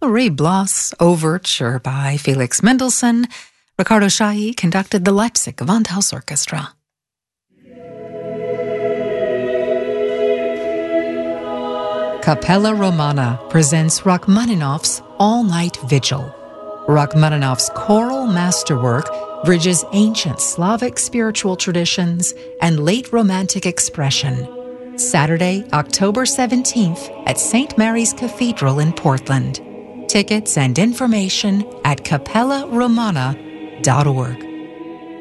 Ray Bloss Overture by Felix Mendelssohn. Riccardo Chailly conducted the Leipzig Gewandhaus Orchestra. Capella Romana presents Rachmaninoff's All-Night Vigil. Rachmaninoff's choral masterwork bridges ancient Slavic spiritual traditions and late Romantic expression. Saturday, October 17th at St. Mary's Cathedral in Portland. Tickets and information at capellaromana.org.